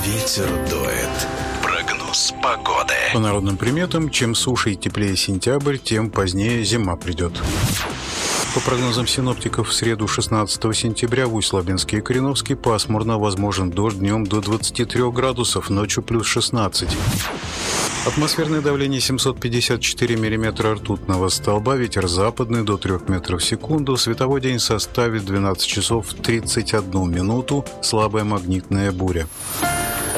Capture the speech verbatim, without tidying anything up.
Ветер дует. Прогноз погоды. По народным приметам, чем суше и теплее сентябрь, тем позднее зима придет. По прогнозам синоптиков, в среду шестнадцатого сентября в Усть-Лабинске и Кореновске пасмурно, возможен дождь, днем до двадцати трёх градусов, ночью плюс шестнадцать. Атмосферное давление семьсот пятьдесят четыре миллиметра ртутного столба, ветер западный до трёх метров в секунду, световой день составит двенадцать часов тридцать одну минуту, слабая магнитная буря.